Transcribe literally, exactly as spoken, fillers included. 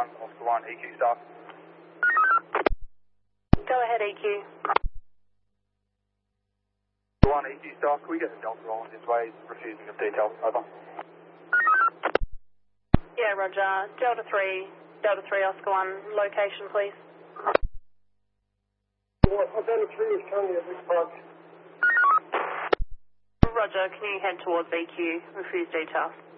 one, Oscar one, E Q staff. Go ahead, E Q. one, E Q staff, can we get the Delta rolling this way? Refusing of details, over. Yeah, roger. Delta three, Delta three, Oscar one, location please. What, Delta three is currently at this park. Roger, can you head towards E Q? Refuse details.